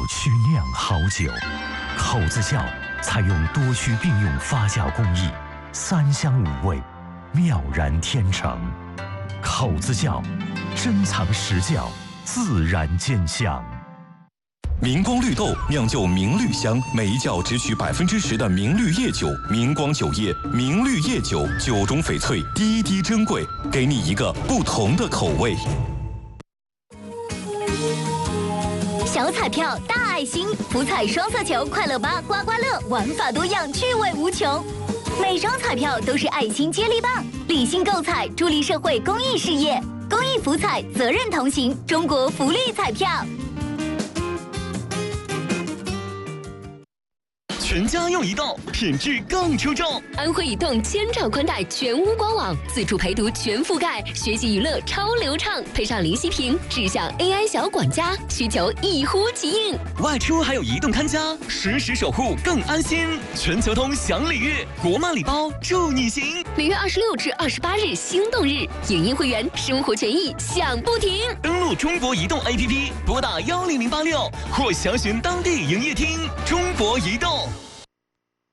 区酿好酒。口子窖采用多区并用发酵工艺，3香5味，妙然天成。口子窖，珍藏实窖，自然见香。 明光绿豆酿就明绿香，每一窖只取10%的明绿叶酒。明光酒业明绿叶酒，酒中翡翠，滴滴珍贵，给你一个不同的口味。 小彩票大爱心，福彩双色球、快乐8、刮刮乐，玩法多样，趣味无穷。每张彩票都是爱心接力棒，理性购彩，助力社会公益事业。公益福彩，责任同行，中国福利彩票。 全家用移动，品质更出众。 安徽移动千兆宽带全屋官网，自助陪读全覆盖，学习娱乐超流畅，配上零息屏，智享 AI 小管家，需求一呼即应。 外出还有移动看家，实时守护更安心。全球通享礼遇，国漫礼包祝你行。 每月26至28日心动日，影音会员生活权益享不停。 登录中国移动 APP，拨打10086或详询当地营业厅。中国移动。